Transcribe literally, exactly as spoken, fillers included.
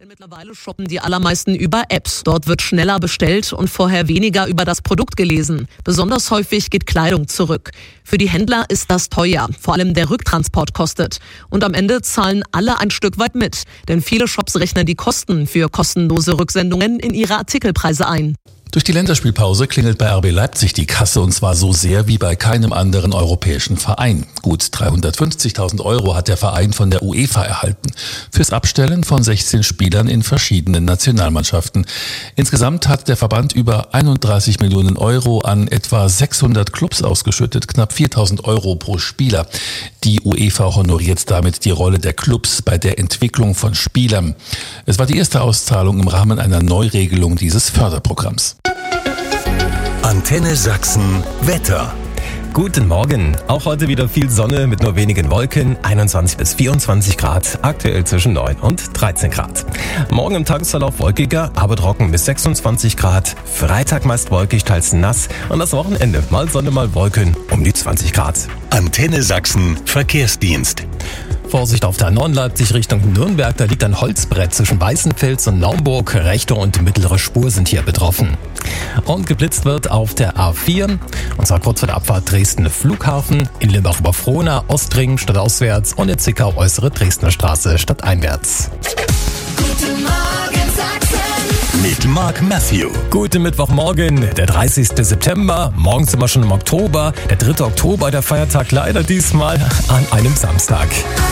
Denn mittlerweile shoppen die allermeisten über Apps. Dort wird schneller bestellt und vorher weniger über das Produkt gelesen. Besonders häufig geht Kleidung zurück. Für die Händler ist das teuer. Vor allem der Rücktransport kostet. Und am Ende zahlen alle ein Stück weit mit. Denn viele Shops rechnen die Kosten für kostenlose Rücksendungen in ihre Artikelpreise ein. Durch die Länderspielpause klingelt bei R B Leipzig die Kasse, und zwar so sehr wie bei keinem anderen europäischen Verein. Gut dreihundertfünfzigtausend Euro hat der Verein von der UEFA erhalten. Fürs Abstellen von sechzehn Spielern in verschiedenen Nationalmannschaften. Insgesamt hat der Verband über einunddreißig Millionen Euro an etwa sechshundert Clubs ausgeschüttet, knapp viertausend Euro pro Spieler. Die UEFA honoriert damit die Rolle der Clubs bei der Entwicklung von Spielern. Es war die erste Auszahlung im Rahmen einer Neuregelung dieses Förderprogramms. Antenne Sachsen Wetter. Guten Morgen. Auch heute wieder viel Sonne mit nur wenigen Wolken. einundzwanzig bis vierundzwanzig Grad, aktuell zwischen neun und dreizehn Grad. Morgen im Tagesverlauf wolkiger, aber trocken bis sechsundzwanzig Grad. Freitag meist wolkig, teils nass. Und das Wochenende mal Sonne, mal Wolken, um die zwanzig Grad. Antenne Sachsen Verkehrsdienst. Vorsicht auf der A neun Leipzig Richtung Nürnberg, da liegt ein Holzbrett zwischen Weißenfels und Naumburg. Rechte und mittlere Spur sind hier betroffen. Und geblitzt wird auf der A vier, und zwar kurz vor der Abfahrt Dresden Flughafen, in Limbach-Oberfrohna, Ostring stadtauswärts und in Zickau äußere Dresdner Straße stadteinwärts. Guten Morgen Sachsen Mit Mark Matthew. Guten Mittwochmorgen, der dreißigsten September. Morgen sind wir schon im Oktober. Der dritte Oktober, der Feiertag leider diesmal an einem Samstag.